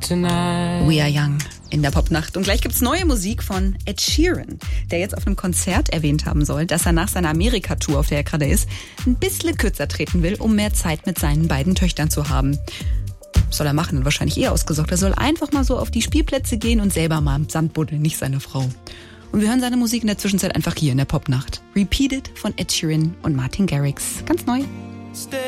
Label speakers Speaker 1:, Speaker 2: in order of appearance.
Speaker 1: tonight.
Speaker 2: We are young in der Popnacht. Und gleich gibt's neue Musik von Ed Sheeran, der jetzt auf einem Konzert erwähnt haben soll, dass er nach seiner Amerika-Tour, auf der er gerade ist, ein bisschen kürzer treten will, um mehr Zeit mit seinen beiden Töchtern zu haben. Soll er machen, wahrscheinlich ausgesorgt. Er soll einfach mal so auf die Spielplätze gehen und selber mal im Sand buddeln, nicht seine Frau. Und wir hören seine Musik in der Zwischenzeit einfach hier in der Popnacht. Repeated von Ed Sheeran und Martin Garrix. Ganz neu.